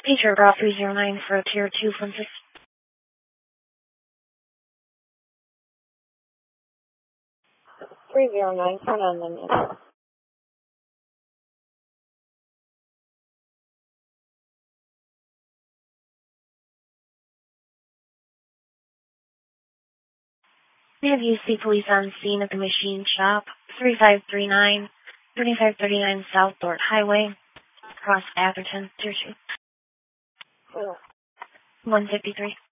Teacher Bra 309 for a Tier 2 from 6. 309, turn on the net. We have UC police on scene at the machine shop, 3539, 3539 South Dort Highway, across Atherton, Tier 2. 153.